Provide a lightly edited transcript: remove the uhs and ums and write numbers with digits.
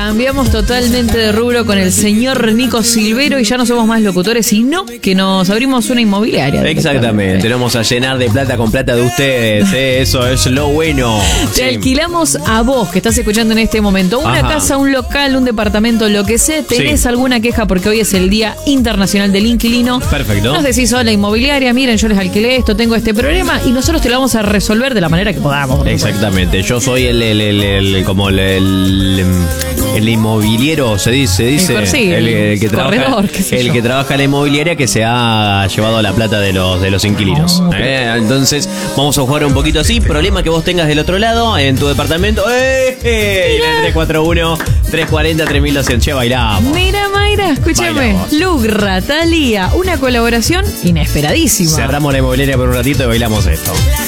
Cambiamos totalmente de rubro con el señor Nico Silvero y ya no somos más locutores, sino que nos abrimos una inmobiliaria. Exactamente, nos vamos a llenar de plata con plata de ustedes, eso es lo bueno. Te alquilamos a vos que estás escuchando en este momento una casa, un local, un departamento, lo que sea. ¿Tenés alguna queja? Porque hoy es el Día Internacional del Inquilino. Perfecto. Nos decís, hola inmobiliaria, miren, yo les alquilé esto, tengo este problema y nosotros te lo vamos a resolver de la manera que podamos. Exactamente, yo soy el inmobiliero, se dice, el que trabaja, corredor, el que trabaja en la inmobiliaria que se ha llevado la plata de los inquilinos. Entonces vamos a jugar un poquito así. Problema que vos tengas del otro lado en tu departamento. El 341-340-3200. Che, bailamos. Mira, Mayra, escúchame. Lugra, Thalía, una colaboración inesperadísima. Cerramos la inmobiliaria por un ratito y bailamos esto.